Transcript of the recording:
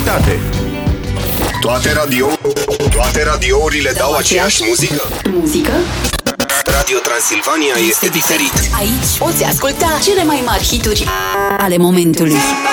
actualitate. Toate radiourile dau aceeași muzică? Muzică? Radio Transilvania este diferit. Aici poți asculta cele mai mari hituri ale momentului.